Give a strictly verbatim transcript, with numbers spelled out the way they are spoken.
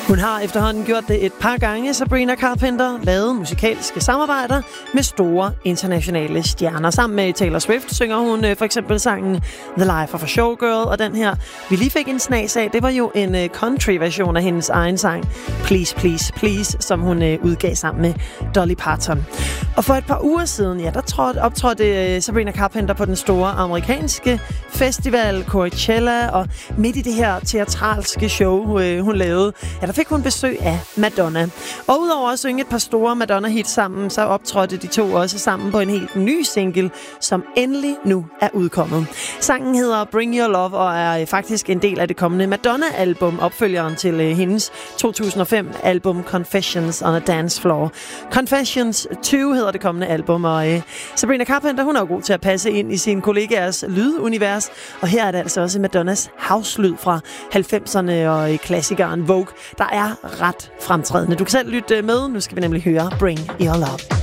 Hun har efterhånden gjort det et par gange, Sabrina Carpenter, lavet musikalske samarbejder med store internationale stjerner. Sammen med Taylor Swift synger hun øh, for eksempel sangen The Life of a Showgirl, og den her, vi lige fik en snas af, det var jo en øh, country-version af hendes egen sang Please, Please, Please, som hun øh, udgav sammen med Dolly Parton. Og for et par uger siden, ja, der trådte, optrådte øh, Sabrina Carpenter på den store amerikanske festival Coachella, og midt i det her teatralske show, øh, hun lavede, ja, der fik hun besøg af Madonna. Og udover at synge et par store Madonna-hits sammen, så optrådte de to også sammen på en helt ny single, som endelig nu er udkommet. Sangen hedder Bring Your Love og er faktisk en del af det kommende Madonna-album, opfølgeren til øh, hendes to tusind og fem album Confessions on a Dance Floor. Confessions to hedder det kommende album, og øh, Sabrina Carpenter, hun er jo god til at passe ind i sine kollegaers lydunivers, og her er det altså også Madonnas house-lyd fra halvfemserne og øh, klassikeren Vogue, der er ret fremtrædende. Du kan selv lytte med. Nu skal vi nemlig høre Bring Your Love.